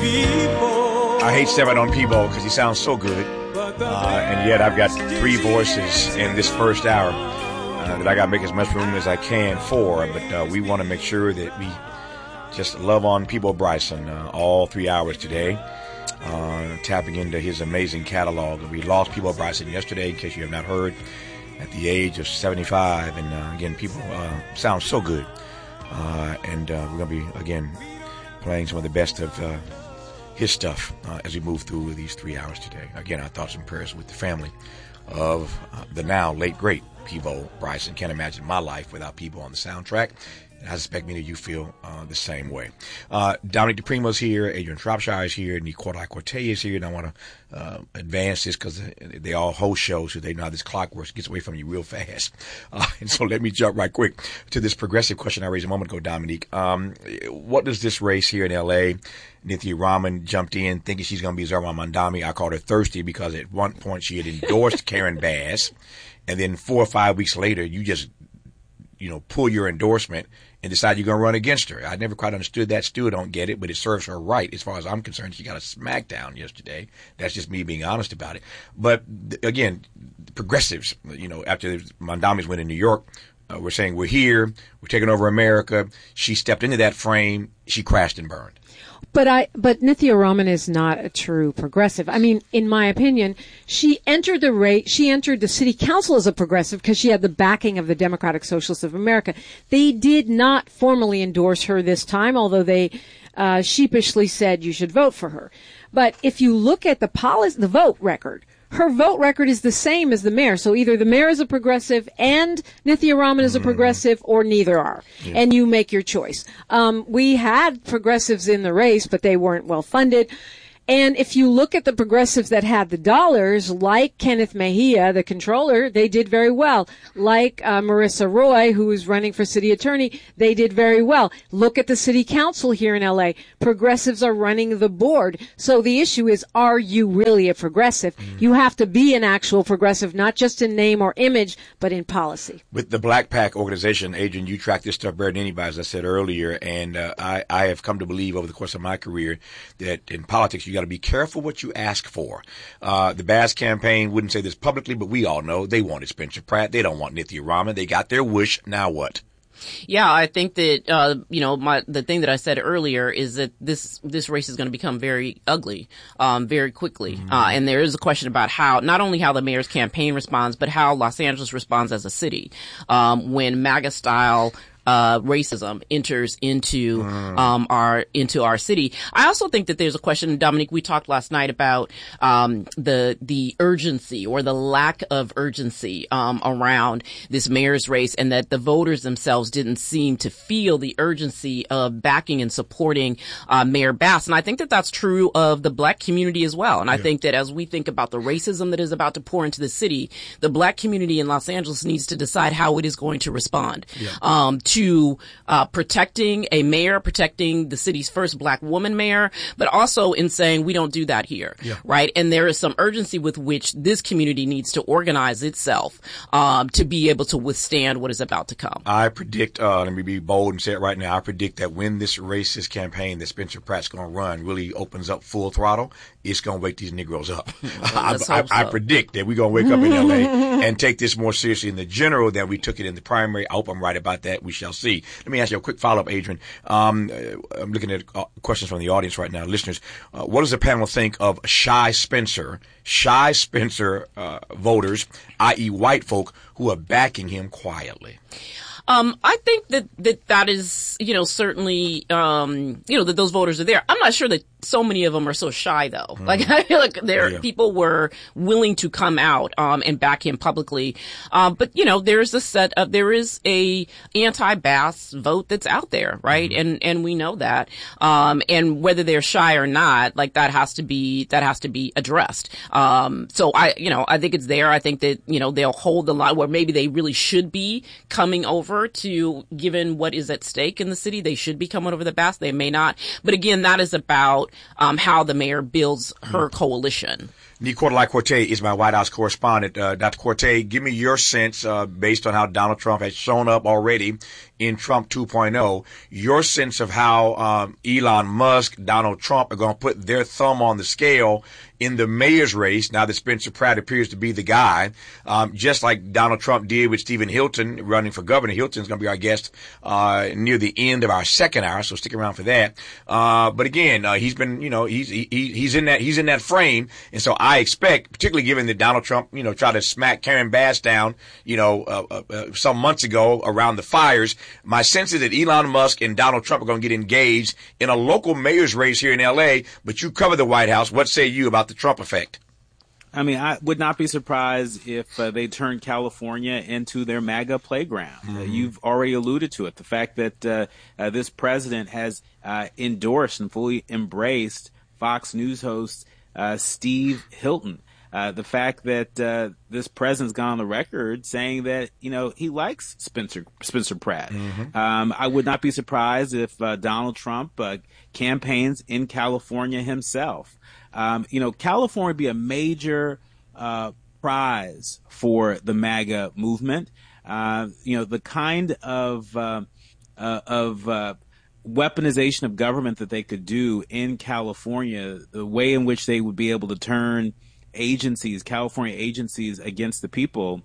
I hate stepping on Peabo because he sounds so good. And yet I've got three voices in this first hour that I got to make as much room as I can for. But we want to make sure that we just love on Peabo Bryson all 3 hours today, tapping into his amazing catalog. We lost Peabo Bryson yesterday, in case you have not heard, at the age of 75. And again, Peabo sounds so good. And we're going to be, again, playing some of the best of his stuff as we move through these 3 hours today. Again, our thoughts and prayers with the family of the now late, great Peabo Bryson. Can't imagine my life without Peabo on the soundtrack. And I suspect many of you feel the same way. Dominic DePrimo's here. Adrian Shropshire is here. Nicola Corte is here. And I want to advance this because they all host shows, so they know how this clock works. It gets away from you real fast. And so let me jump right quick to this progressive question I raised a moment ago, Dominique. What does this race here in L.A., Nithya Raman jumped in thinking she's going to be Zahra Mamdani. I called her thirsty because at one point she had endorsed Karen Bass. And then 4 or 5 weeks later, you just, pull your endorsement and decide you're going to run against her. I never quite understood that. Still don't get it, but it serves her right. As far as I'm concerned, she got a smackdown yesterday. That's just me being honest about it. But again, progressives, after Mamdani's win in New York, we're saying we're here, we're taking over America. She stepped into that frame. She crashed and burned. But Nithya Raman is not a true progressive. I mean, in my opinion, she entered the race. She entered the city council as a progressive because she had the backing of the Democratic Socialists of America. They did not formally endorse her this time, although they sheepishly said you should vote for her. But if you look at the vote record, her vote record is the same as the mayor. So either the mayor is a progressive and Nithya Raman is a progressive, or neither are. Yeah. And you make your choice. We had progressives in the race, but they weren't well funded. And if you look at the progressives that had the dollars, like Kenneth Mejia, the controller, they did very well. Like Marissa Roy, who is running for city attorney, they did very well. Look at the city council here in L.A. Progressives are running the board. So the issue is, are you really a progressive? You have to be an actual progressive, not just in name or image, but in policy. With the Black PAC organization, Adrian, you track this stuff better than anybody, as I said earlier, and I have come to believe over the course of my career that in politics you got to be careful what you ask for. The Bass campaign wouldn't say this publicly, but we all know they wanted Spencer Pratt. They don't want Nithya Raman. They got their wish. Now what? Yeah, I think that, the thing that I said earlier is that this race is going to become very ugly, very quickly. And there is a question about not only how the mayor's campaign responds, but how Los Angeles responds as a city, when MAGA style racism enters into our city. I also think that there's a question, Dominique, we talked last night about the urgency or the lack of urgency around this mayor's race, and that the voters themselves didn't seem to feel the urgency of backing and supporting Mayor Bass. And I think that that's true of the Black community as well. And I think that as we think about the racism that is about to pour into the city, the Black community in Los Angeles needs to decide how it is going to respond to protecting a mayor, protecting the city's first Black woman mayor, but also in saying we don't do that here, right? And there is some urgency with which this community needs to organize itself to be able to withstand what is about to come. I predict, let me be bold and say it right now, I predict that when this racist campaign that Spencer Pratt's going to run really opens up full throttle, it's going to wake these Negroes up. I predict that we're going to wake up in L.A. and take this more seriously in the general than we took it in the primary. I hope I'm right about that. We shall see. Let me ask you a quick follow-up, Adrian. I'm looking at questions from the audience right now. Listeners, what does the panel think of shy Spencer voters, i.e. white folk, who are backing him quietly? I think that is, certainly, that those voters are there. I'm not sure that so many of them are so shy, though. Like, I feel like people were willing to come out, and back him publicly. But, there is a anti-Bass vote that's out there, right? And we know that. And whether they're shy or not, like, that has to be addressed. So I think it's there. I think that, they'll hold the line where maybe they really should be coming over to, given what is at stake in the city, they should be coming over the Bass. They may not. But again, that is about how the mayor builds her coalition. Nicolai Corte is my White House correspondent. Dr. Corte, give me your sense, based on how Donald Trump has shown up already in Trump 2.0, your sense of how Elon Musk, Donald Trump are going to put their thumb on the scale in the mayor's race now that Spencer Pratt appears to be the guy, just like Donald Trump did with Stephen Hilton running for governor. Hilton's going to be our guest near the end of our second hour, so stick around for that. But again, he's been, he's in that frame, and so I expect, particularly given that Donald Trump, tried to smack Karen Bass down, some months ago around the fires. My sense is that Elon Musk and Donald Trump are going to get engaged in a local mayor's race here in L.A., but you cover the White House. What say you about the Trump effect? I mean, I would not be surprised if they turn California into their MAGA playground. Mm-hmm. You've already alluded to it. The fact that this president has endorsed and fully embraced Fox News host Steve Hilton. The fact that this president's gone on the record saying that, he likes Spencer Pratt. Mm-hmm. I would not be surprised if Donald Trump campaigns in California himself. California would be a major prize for the MAGA movement. The kind of weaponization of government that they could do in California, the way in which they would be able to turn California agencies against the people,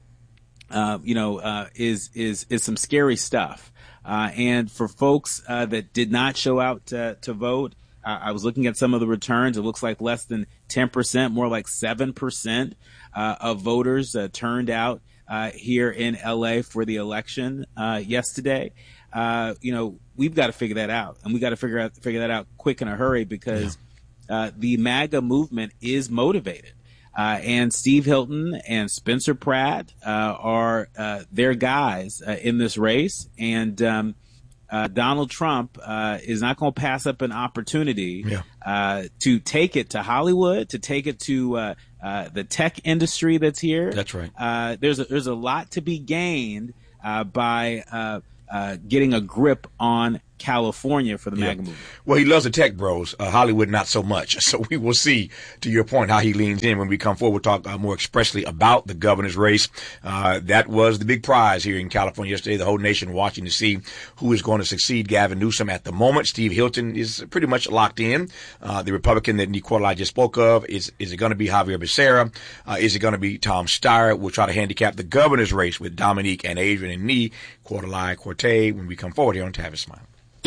is some scary stuff. And for folks that did not show out to vote, I was looking at some of the returns. It looks like less than 10%, more like 7% of voters turned out here in LA for the election yesterday. We've got to figure that out, and we got to figure that out quick in a hurry, because the MAGA movement is motivated. And Steve Hilton and Spencer Pratt are their guys in this race. And Donald Trump is not going to pass up an opportunity to take it to Hollywood, to take it to the tech industry that's here. That's right. There's a lot to be gained by getting a grip on California for the MAGA movement. Well, he loves the tech bros. Hollywood, not so much. So we will see, to your point, how he leans in when we come forward. We'll talk more expressly about the governor's race. That was the big prize here in California yesterday. The whole nation watching to see who is going to succeed Gavin Newsom at the moment. Steve Hilton is pretty much locked in. The Republican that Nicolai just spoke of, is it going to be Javier Becerra? Is it going to be Tom Steyer? We'll try to handicap the governor's race with Dominique and Adrian and Nicolai Corte when we come forward here on Tavis Smile.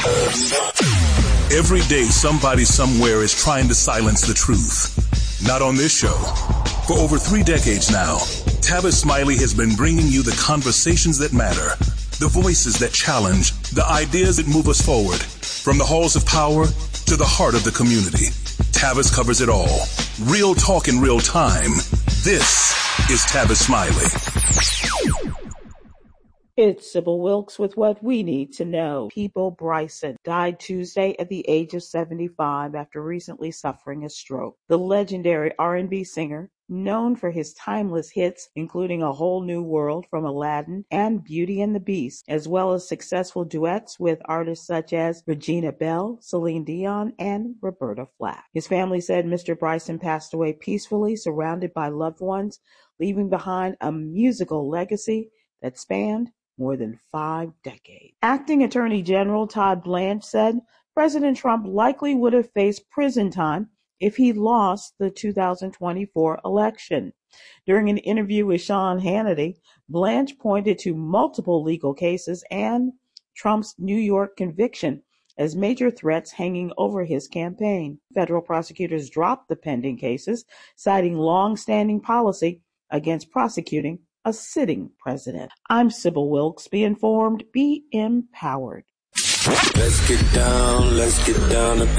Every day, somebody somewhere is trying to silence the truth. Not on this show. For over 3 decades now, Tavis Smiley has been bringing you the conversations that matter, the voices that challenge, the ideas that move us forward. From the halls of power to the heart of the community, Tavis covers it all. Real talk in real time. This is Tavis Smiley. It's Sybil Wilkes with what we need to know. Peabo Bryson died Tuesday at the age of 75 after recently suffering a stroke. The legendary R&B singer, known for his timeless hits, including A Whole New World from Aladdin and Beauty and the Beast, as well as successful duets with artists such as Regina Belle, Celine Dion, and Roberta Flack. His family said Mr. Bryson passed away peacefully, surrounded by loved ones, leaving behind a musical legacy that spanned more than 5 decades. Acting Attorney General Todd Blanche said President Trump likely would have faced prison time if he lost the 2024 election. During an interview with Sean Hannity, Blanche pointed to multiple legal cases and Trump's New York conviction as major threats hanging over his campaign. Federal prosecutors dropped the pending cases, citing long-standing policy against prosecuting a sitting president. I'm Sybil Wilkes. Be informed, be empowered. Let's get down to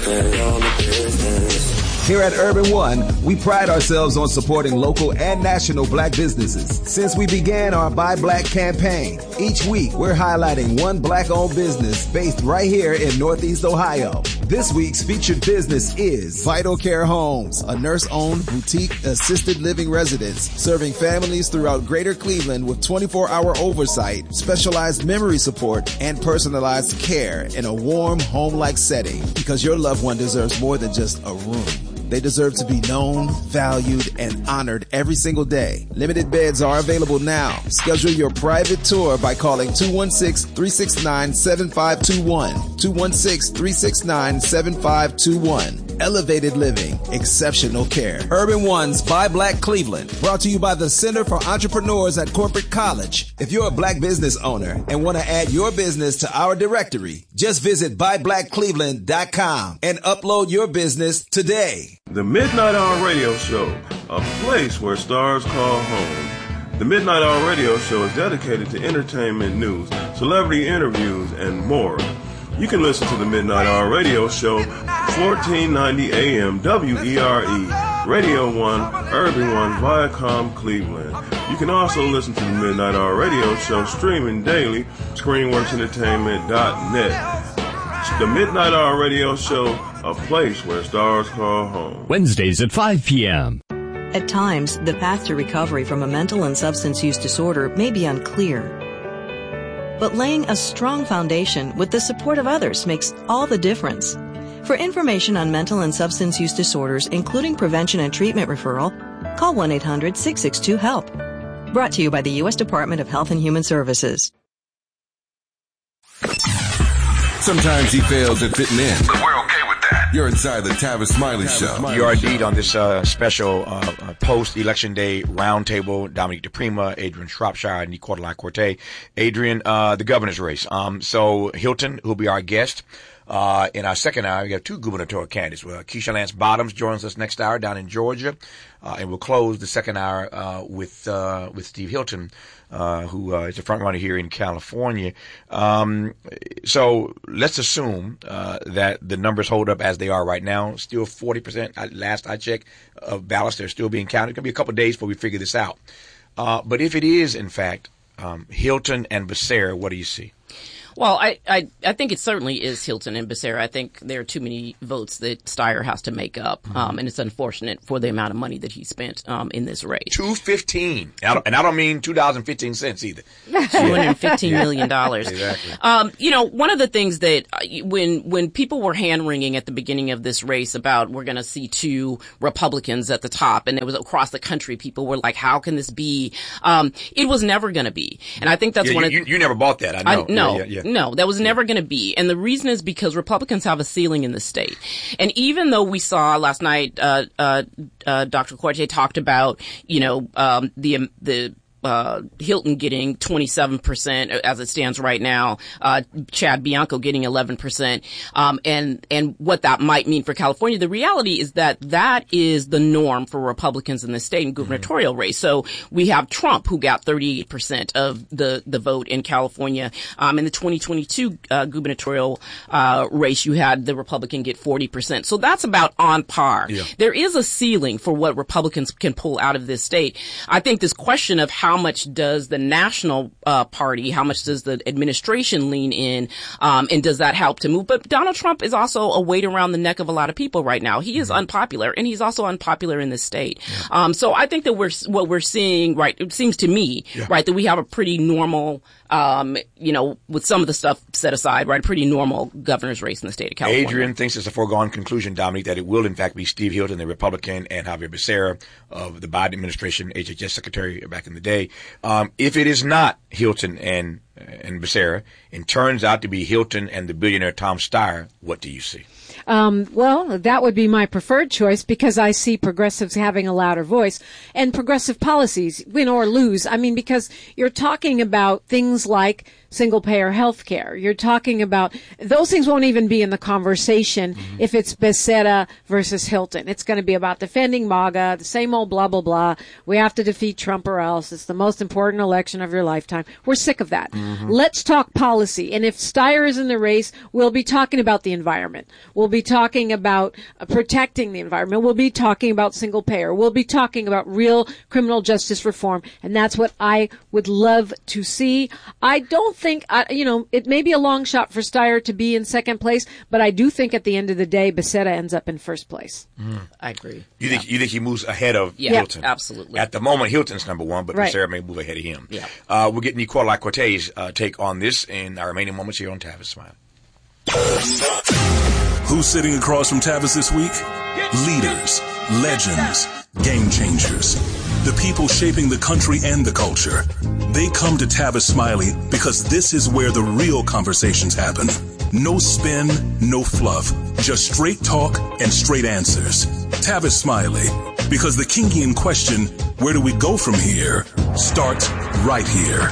business. Here at Urban One, we pride ourselves on supporting local and national black businesses. Since we began our Buy Black campaign, each week we're highlighting one black-owned business based right here in Northeast Ohio. This week's featured business is Vital Care Homes, a nurse-owned boutique assisted living residence serving families throughout Greater Cleveland with 24-hour oversight, specialized memory support, and personalized care in a warm, home-like setting, because your loved one deserves more than just a room. They deserve to be known, valued, and honored every single day. Limited beds are available now. Schedule your private tour by calling 216-369-7521. 216-369-7521. Elevated living, exceptional care. Urban Ones by Black Cleveland. Brought to you by the Center for Entrepreneurs at Corporate College. If you're a black business owner and want to add your business to our directory, just visit buyblackcleveland.com and upload your business today. The Midnight Hour Radio Show, a place where stars call home. The Midnight Hour Radio Show is dedicated to entertainment news, celebrity interviews, and more. You can listen to the Midnight Hour Radio Show, 1490 AM WERE, Radio 1, Urban One, Viacom, Cleveland. You can also listen to the Midnight Hour Radio Show streaming daily, ScreenWorksEntertainment.net. The Midnight Hour Radio Show, a place where stars call home. Wednesdays at 5 p.m. At times, the path to recovery from a mental and substance use disorder may be unclear. But laying a strong foundation with the support of others makes all the difference. For information on mental and substance use disorders, including prevention and treatment referral, call 1-800-662-HELP. Brought to you by the U.S. Department of Health and Human Services. Sometimes he fails at fitting in, but we're okay with that. You're inside the Tavis Smiley Show. You are indeed on this special post-election day roundtable. Dominique DePrima, Adrian Shropshire, and Nicola Corte. Adrian, the governor's race. So Hilton, who'll be our guest. In our second hour, we have two gubernatorial candidates. Keisha Lance Bottoms joins us next hour down in Georgia. And we'll close the second hour with Steve Hilton, who is the front runner here in California. So let's assume that the numbers hold up as they are right now. Still 40%. Last I checked, of ballots they're still being counted. It's going to be a couple of days before we figure this out. But if it is, in fact, Hilton and Becerra, what do you see? Well, I think it certainly is Hilton and Becerra. I think there are too many votes that Steyer has to make up, and it's unfortunate for the amount of money that he spent in this race. $215, and I don't mean 2015 cents either. $215 million. Exactly. One of the things that when people were hand wringing at the beginning of this race about we're going to see two Republicans at the top, and it was across the country, people were like, "How can this be?" It was never going to be, and I think that's one of you never bought that. I know. No, that was never going to be. And the reason is because Republicans have a ceiling in the state. And even though we saw last night, Dr. Corte talked about, the Hilton getting 27% as it stands right now, Chad Bianco getting 11%, and what that might mean for California. The reality is that is the norm for Republicans in the state and gubernatorial race. So we have Trump, who got 38% of the vote in California. In the 2022 gubernatorial race, you had the Republican get 40%. So that's about on par. Yeah. There is a ceiling for what Republicans can pull out of this state. I think this question of how much does the national party, how much does the administration lean in, and does that help to move? But Donald Trump is also a weight around the neck of a lot of people right now. He is unpopular, and he's also unpopular in this state. Yeah. So I think that what we're seeing, right, it seems to me, right, that we have a pretty normal, with some of the stuff set aside, right, a pretty normal governor's race in the state of California. Adrian thinks it's a foregone conclusion, Dominique, that it will in fact be Steve Hilton, the Republican, and Javier Becerra of the Biden administration, HHS secretary back in the day. If it is not Hilton and Becerra, and turns out to be Hilton and the billionaire Tom Steyer, what do you see? Well, that would be my preferred choice because I see progressives having a louder voice and progressive policies, win or lose. I mean, because you're talking about things like single-payer health care. You're talking about those things won't even be in the conversation if it's Becerra versus Hilton. It's going to be about defending MAGA, the same old blah, blah, blah. We have to defeat Trump or else. It's the most important election of your lifetime. We're sick of that. Let's talk policy. And if Steyer is in the race, we'll be talking about the environment. We'll be talking about protecting the environment. We'll be talking about single-payer. We'll be talking about real criminal justice reform. And that's what I would love to see. I don't think, it may be a long shot for Steyer to be in second place, but I do think at the end of the day, Becerra ends up in first place. I agree. You think he moves ahead of Hilton? Absolutely. At the moment, Hilton's number one, but Becerra may move ahead of him. Yeah. We'll get Nicola Corte's take on this in our remaining moments here on Tavis Smile. Who's sitting across from Tavis this week? Leaders, legends, game changers. The people shaping the country and the culture. They come to Tavis Smiley because this is where the real conversations happen. No spin, no fluff. Just straight talk and straight answers. Tavis Smiley. Because the Kingian question, where do we go from here, starts right here.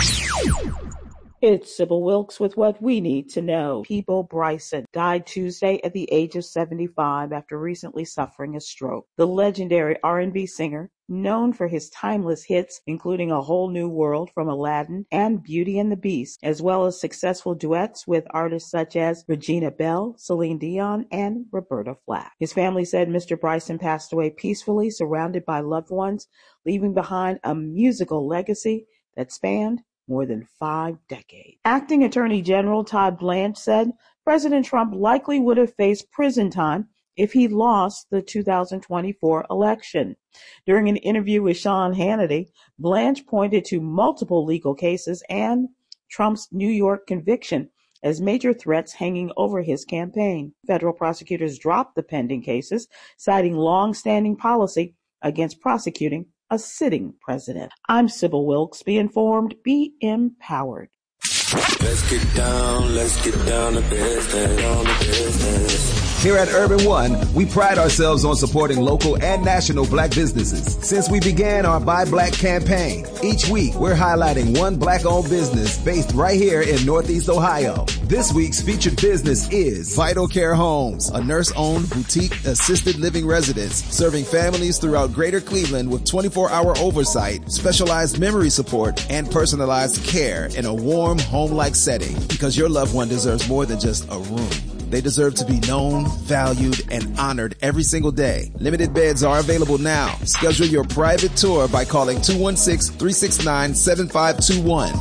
It's Sybil Wilkes with what we need to know. Peabo Bryson died Tuesday at the age of 75 after recently suffering a stroke. The legendary R&B singer, known for his timeless hits, including A Whole New World from Aladdin and Beauty and the Beast, as well as successful duets with artists such as Regina Belle, Celine Dion, and Roberta Flack. His family said Mr. Bryson passed away peacefully, surrounded by loved ones, leaving behind a musical legacy that spanned more than 5 decades. Acting Attorney General Todd Blanche said President Trump likely would have faced prison time if he lost the 2024 election. During an interview with Sean Hannity, Blanche pointed to multiple legal cases and Trump's New York conviction as major threats hanging over his campaign. Federal prosecutors dropped the pending cases, citing long-standing policy against prosecuting a sitting president. I'm Sybil Wilkes. Be informed, be empowered. Let's get down to business. Here at Urban One, we pride ourselves on supporting local and national black businesses. Since we began our Buy Black campaign, each week we're highlighting one black-owned business based right here in Northeast Ohio. This week's featured business is Vital Care Homes, a nurse-owned boutique assisted living residence serving families throughout Greater Cleveland with 24-hour oversight, specialized memory support, and personalized care in a warm, home-like setting, because your loved one deserves more than just a room. They deserve to be known, valued, and honored every single day. Limited beds are available now. Schedule your private tour by calling 216-369-7521.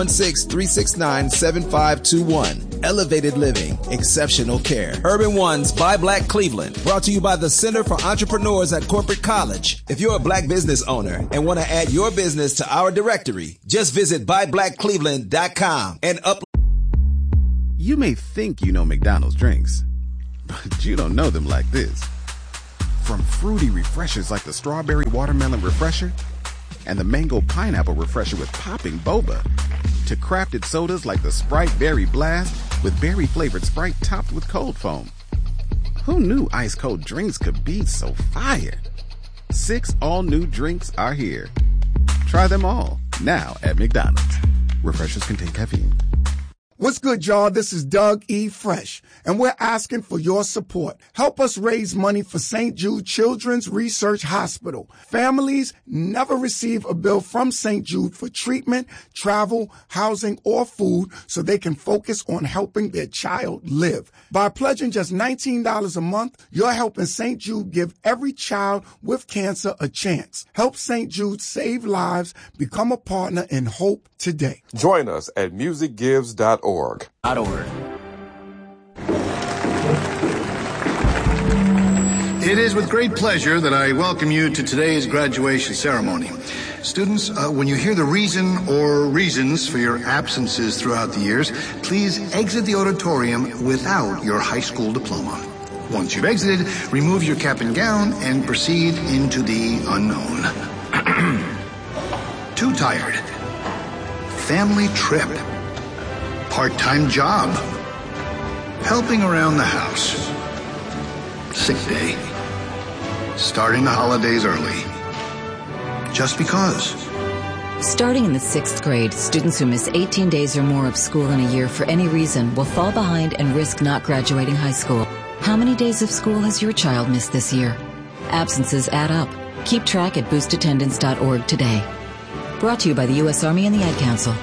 216-369-7521. Elevated living, exceptional care. Urban One's Buy Black Cleveland, brought to you by the Center for Entrepreneurs at Corporate College. If you're a black business owner and want to add your business to our directory, just visit buyblackcleveland.com and upload. You may think you know McDonald's drinks, but you don't know them like this. From fruity refreshers like the Strawberry Watermelon Refresher and the Mango Pineapple Refresher with popping boba, to crafted sodas like the Sprite Berry Blast with berry-flavored Sprite topped with cold foam. Who knew ice-cold drinks could be so fire? 6 all-new drinks are here. Try them all, now at McDonald's. Refreshers contain caffeine. What's good, y'all? This is Doug E. Fresh, and we're asking for your support. Help us raise money for St. Jude Children's Research Hospital. Families never receive a bill from St. Jude for treatment, travel, housing, or food, so they can focus on helping their child live. By pledging just $19 a month, you're helping St. Jude give every child with cancer a chance. Help St. Jude save lives. Become a partner in hope today. Join us at musicgives.org. It is with great pleasure that I welcome you to today's graduation ceremony. Students, when you hear the reason or reasons for your absences throughout the years, please exit the auditorium without your high school diploma. Once you've exited, remove your cap and gown and proceed into the unknown. Too tired. Family trip. Part-time job. Helping around the house. Sick day. Starting the holidays early. Just because. Starting in the 6th grade, students who miss 18 days or more of school in a year for any reason will fall behind and risk not graduating high school. How many days of school has your child missed this year? Absences add up. Keep track at boostattendance.org today. Brought to you by the U.S. Army and the Ad Council.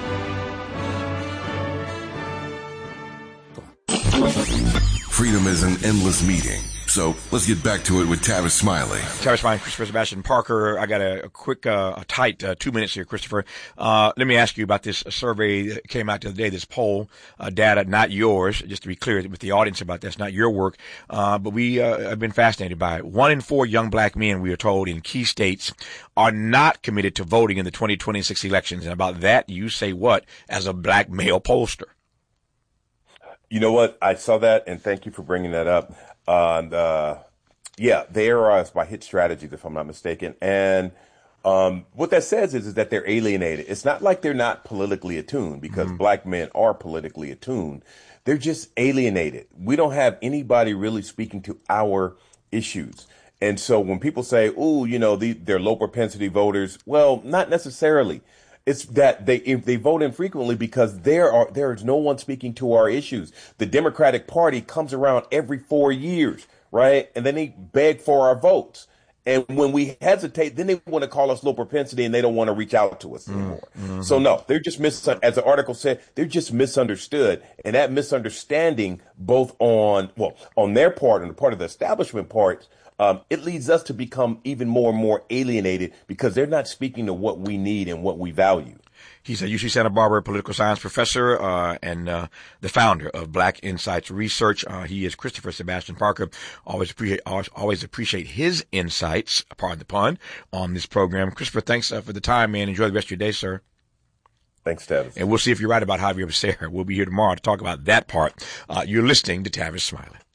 Freedom is an endless meeting. So let's get back to it with Tavis Smiley. Tavis Smiley, Christopher Sebastian Parker. I got a quick, tight 2 minutes here, Christopher. Let me ask you about this survey that came out the other day, this poll, data, not yours, just to be clear with the audience about this, not your work. But we have been fascinated by it. 1 in 4 young black men, we are told, in key states are not committed to voting in the 2026 elections. And about that, you say what as a black male pollster? You know what? I saw that, and thank you for bringing that up. Yeah, they are by Hit Strategies, if I'm not mistaken. And what that says is that they're alienated. It's not like they're not politically attuned, because black men are politically attuned. They're just alienated. We don't have anybody really speaking to our issues. And so when people say, "Oh, they're low propensity voters," well, not necessarily. It's that they vote infrequently because there is no one speaking to our issues. The Democratic Party comes around every 4 years, right? And then they beg for our votes. And when we hesitate, then they want to call us low propensity, and they don't want to reach out to us anymore. So no, they're just as the article said, they're just misunderstood. And that misunderstanding, both on their part and the part of the establishment part, it leads us to become even more and more alienated because they're not speaking to what we need and what we value. He's a UC Santa Barbara political science professor and the founder of Black Insights Research. He is Christopher Sebastian Parker. Always appreciate his insights, pardon the pun, on this program. Christopher, thanks for the time, man. Enjoy the rest of your day, sir. Thanks, Tavis. And we'll see if you're right about Javier Becerra. We'll be here tomorrow to talk about that part. You're listening to Tavis Smiley.